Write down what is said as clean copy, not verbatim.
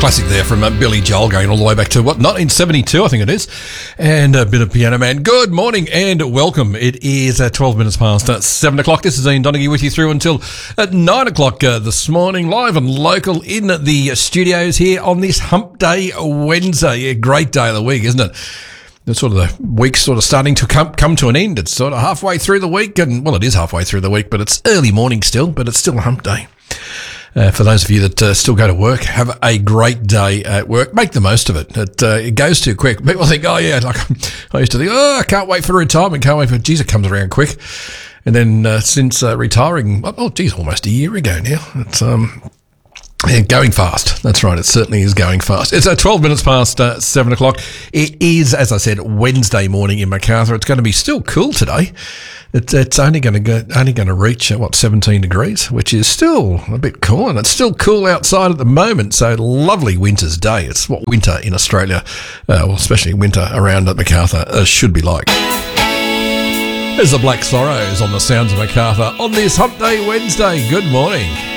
Classic there from Billy Joel, going all the way back to, 1972, I think it is. And a bit of Piano Man. Good morning and welcome. It is 12 minutes past 7 o'clock. This is Ian Donaghy with you through until 9 o'clock this morning, live and local in the studios here on this Hump Day Wednesday. A great day of the week, isn't it? It's sort of the week's sort of starting to come to an end. It's sort of halfway through the week, and well, it is halfway through the week, but it's early morning still, but it's still a hump day. For those of you that still go to work, have a great day at work. Make the most of it. It goes too quick. People think, oh yeah, like I used to think, oh, I can't wait for retirement, can't wait for, geez, it comes around quick. And then since retiring, almost a year ago now, it's going fast. That's right. It certainly is going fast. It's 12 minutes past 7 o'clock. It is, as I said, Wednesday morning in Macarthur. It's going to be still cool today. It's only going to reach 17 degrees, which is still a bit cool, and it's still cool outside at the moment. So lovely winter's day. It's what winter in Australia, especially winter around at Macarthur, should be like. There's the Black Sorrows on the sounds of Macarthur on this Hump Day Wednesday. Good morning.